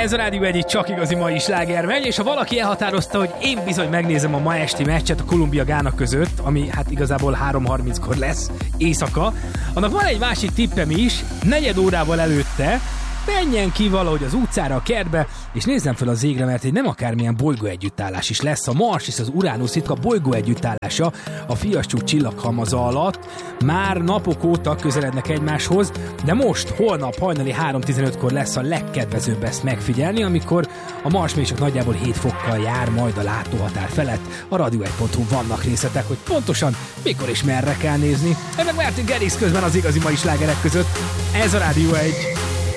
Ez a Rádió egy csak igazi mai sláger megy, és ha valaki elhatározta, hogy én bizony megnézem a ma esti meccset a Kolumbia-Gána között, ami hát igazából 3:30-kor lesz éjszaka, annak van egy másik tippem is, 4 órával előtte menjen ki valahogy az utcára, a kertbe, és nézzem fel az égre, mert egy nem akármilyen bolygó együttállás is lesz. A Mars és az Uranus ritka bolygó együttállása a Fiascsúk csillaghalmaza alatt már napok óta közelednek egymáshoz, de most, holnap hajnali 3:15-kor lesz a legkedvezőbb ezt megfigyelni, amikor a Mars még csak nagyjából 7 fokkal jár majd a látóhatár felett. A radio1.hu vannak részletek, hogy pontosan mikor és merre kell nézni. Ennek Martin Garrix közben az igazi mai slágerek között. Ez a Rádió 1.